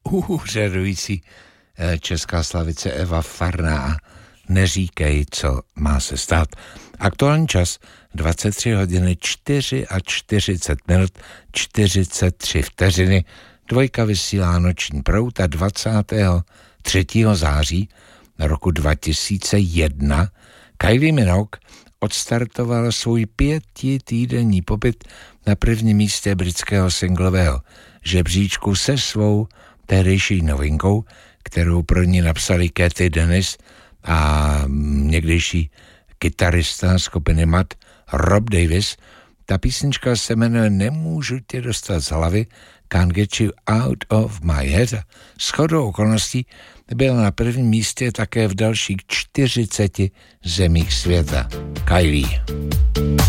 úřadující česká slavice Eva Farná. Neříkej, co má se stát. Aktuální čas 23 hodiny 44 minut 43 vteřiny. Dvojka vysílá Noční proud a 23. září roku 2001 Kylie Minogue odstartoval svůj 5týdenní pobyt na prvním místě britského singlového žebříčku se svou tehdejší novinkou, kterou pro ní napsali Cathy Dennis a někdejší kytarista skupiny Mud Rob Davis. Ta písnička se jmenuje Nemůžu tě dostat z hlavy, Can't Get You Out of My Head. Shodou okolností byl na prvním místě také v dalších 40 zemích světa. Kylie.